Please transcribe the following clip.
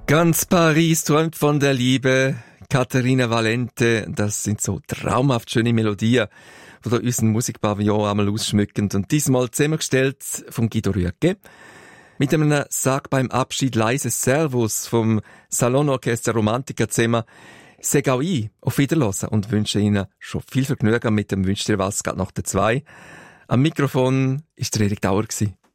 Ganz Paris träumt von der Caterina Valente. Das sind so traumhaft schöne Melodien, die da unseren Musikpavillon einmal ausschmücken. Und diesmal zusammengestellt von Guido Rüegge. Mit einem Sag beim Abschied leises Servus vom Salonorchester Romantica zusammen. Sag auch ich auf Wiederhören und wünsche Ihnen schon viel Vergnügen mit dem Wünsch dir was, gerade nach der 2. Am Mikrofon ist der Erik Dauer gewesen.